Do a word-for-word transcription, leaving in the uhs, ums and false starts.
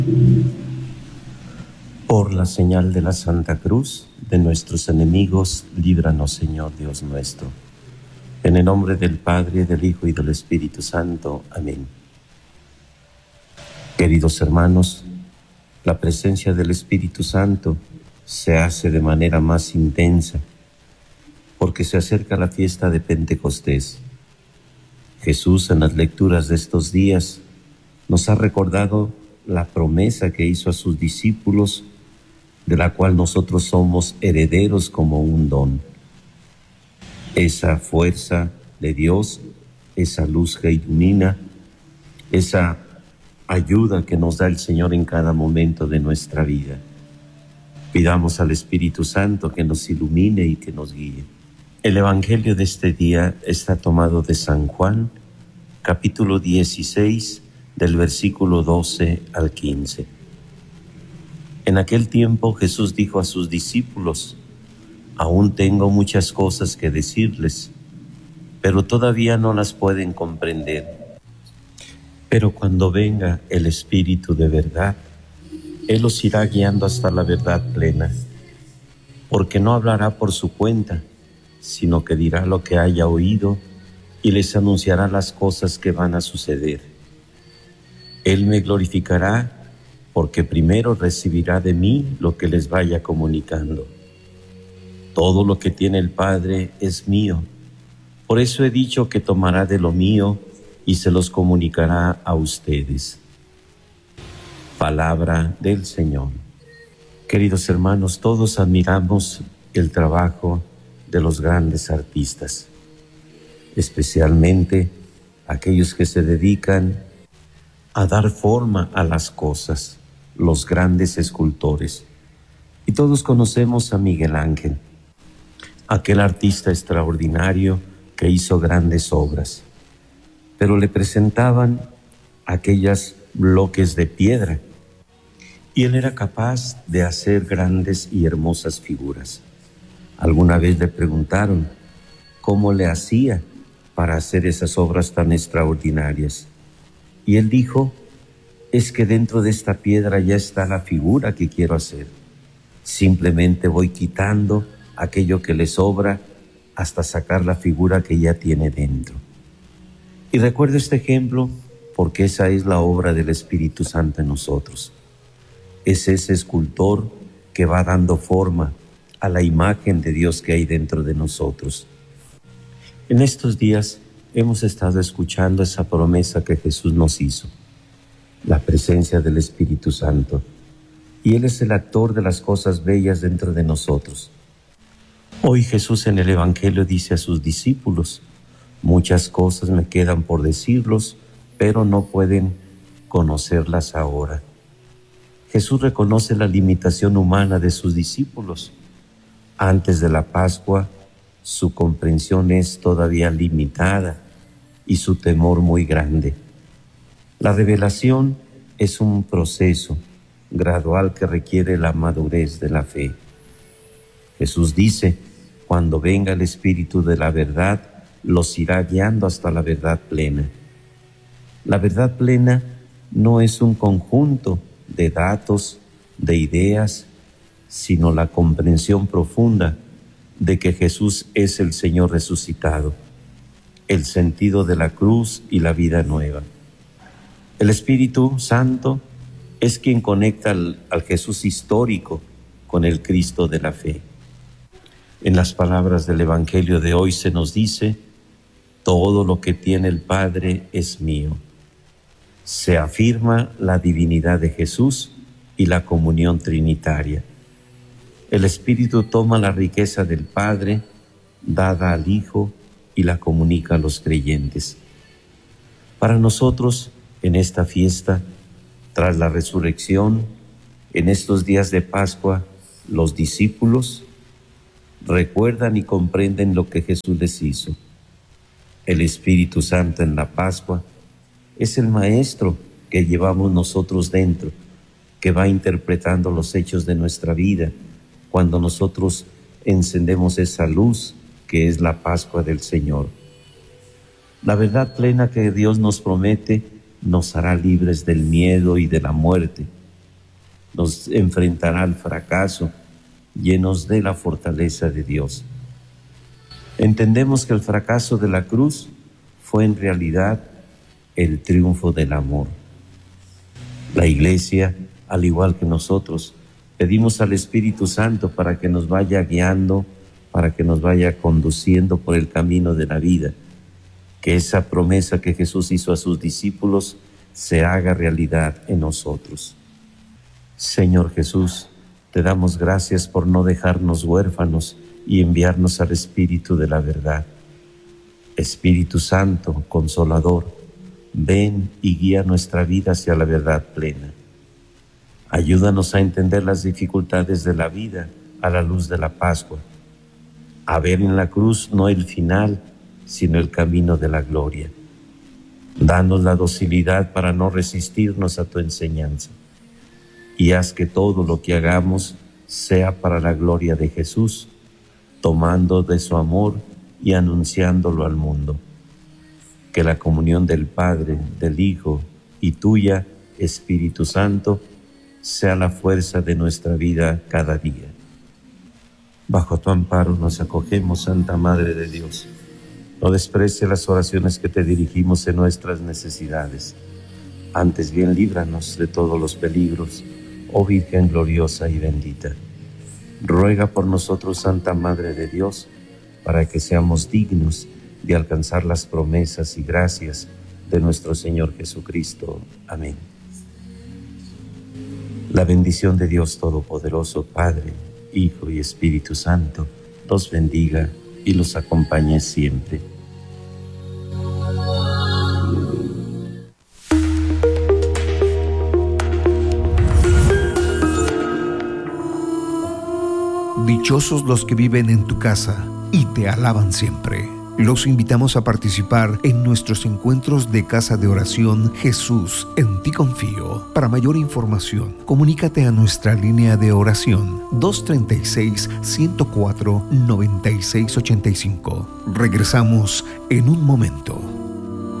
Por la señal de la Santa Cruz de nuestros enemigos, líbranos, Señor Dios nuestro. En el nombre del Padre, del Hijo y del Espíritu Santo. Amén. Queridos hermanos, la presencia del Espíritu Santo se hace de manera más intensa porque se acerca la fiesta de Pentecostés. Jesús, en las lecturas de estos días, nos ha recordado la promesa que hizo a sus discípulos, de la cual nosotros somos herederos como un don. Esa fuerza de Dios, esa luz que ilumina, esa ayuda que nos da el Señor en cada momento de nuestra vida. Pidamos al Espíritu Santo que nos ilumine y que nos guíe. El Evangelio de este día está tomado de San Juan, capítulo dieciséis, del versículo doce al quince. En aquel tiempo Jesús dijo a sus discípulos: aún tengo muchas cosas que decirles, pero todavía no las pueden comprender. Pero cuando venga el Espíritu de verdad, Él los irá guiando hasta la verdad plena, porque no hablará por su cuenta, sino que dirá lo que haya oído y les anunciará las cosas que van a suceder. Él me glorificará, porque primero recibirá de mí lo que les vaya comunicando. Todo lo que tiene el Padre es mío. Por eso he dicho que tomará de lo mío y se los comunicará a ustedes. Palabra del Señor. Queridos hermanos, todos admiramos el trabajo de los grandes artistas, especialmente aquellos que se dedican a dar forma a las cosas, los grandes escultores. Y todos conocemos a Miguel Ángel, aquel artista extraordinario que hizo grandes obras, pero le presentaban aquellos bloques de piedra y él era capaz de hacer grandes y hermosas figuras. Alguna vez le preguntaron cómo le hacía para hacer esas obras tan extraordinarias. Y él dijo: es que dentro de esta piedra ya está la figura que quiero hacer. Simplemente voy quitando aquello que le sobra hasta sacar la figura que ya tiene dentro. Y recuerdo este ejemplo porque esa es la obra del Espíritu Santo en nosotros. Es ese escultor que va dando forma a la imagen de Dios que hay dentro de nosotros. En estos días hemos estado escuchando esa promesa que Jesús nos hizo, la presencia del Espíritu Santo, y Él es el actor de las cosas bellas dentro de nosotros. Hoy Jesús en el Evangelio dice a sus discípulos: muchas cosas me quedan por decirlos, pero no pueden conocerlas ahora. Jesús reconoce la limitación humana de sus discípulos. Antes de la Pascua, su comprensión es todavía limitada y su temor muy grande. La revelación es un proceso gradual que requiere la madurez de la fe. Jesús dice: cuando venga el Espíritu de la verdad, los irá guiando hasta la verdad plena. La verdad plena no es un conjunto de datos, de ideas, sino la comprensión profunda de que Jesús es el Señor resucitado, el sentido de la cruz y la vida nueva. El Espíritu Santo es quien conecta al, al Jesús histórico con el Cristo de la fe. En las palabras del Evangelio de hoy se nos dice: todo lo que tiene el Padre es mío. Se afirma la divinidad de Jesús y la comunión trinitaria. El Espíritu toma la riqueza del Padre, dada al Hijo, y la comunica a los creyentes. Para nosotros, en esta fiesta, tras la resurrección, en estos días de Pascua, los discípulos recuerdan y comprenden lo que Jesús les hizo. El Espíritu Santo en la Pascua es el Maestro que llevamos nosotros dentro, que va interpretando los hechos de nuestra vida cuando nosotros encendemos esa luz que es la Pascua del Señor. La verdad plena que Dios nos promete nos hará libres del miedo y de la muerte, nos enfrentará al fracaso, llenos de la fortaleza de Dios. Entendemos que el fracaso de la cruz fue en realidad el triunfo del amor. La Iglesia, al igual que nosotros, pedimos al Espíritu Santo para que nos vaya guiando, para que nos vaya conduciendo por el camino de la vida. Que esa promesa que Jesús hizo a sus discípulos se haga realidad en nosotros. Señor Jesús, te damos gracias por no dejarnos huérfanos y enviarnos al Espíritu de la verdad. Espíritu Santo, Consolador, ven y guía nuestra vida hacia la verdad plena. Ayúdanos a entender las dificultades de la vida a la luz de la Pascua, a ver en la cruz no el final, sino el camino de la gloria. Danos la docilidad para no resistirnos a tu enseñanza, y haz que todo lo que hagamos sea para la gloria de Jesús, tomando de su amor y anunciándolo al mundo. Que la comunión del Padre, del Hijo y tuya, Espíritu Santo, sea la fuerza de nuestra vida cada día. Bajo tu amparo nos acogemos, Santa Madre de Dios. No desprecie las oraciones que te dirigimos en nuestras necesidades. Antes bien, líbranos de todos los peligros, oh Virgen gloriosa y bendita. Ruega por nosotros, Santa Madre de Dios, para que seamos dignos de alcanzar las promesas y gracias de nuestro Señor Jesucristo. Amén. La bendición de Dios Todopoderoso, Padre, Hijo y Espíritu Santo, los bendiga y los acompañe siempre. Dichosos los que viven en tu casa y te alaban siempre. Los invitamos a participar en nuestros encuentros de Casa de Oración Jesús, en ti confío. Para mayor información, comunícate a nuestra línea de oración dos treinta y seis, ciento cuatro, noventa y seis ochenta y cinco. Regresamos en un momento.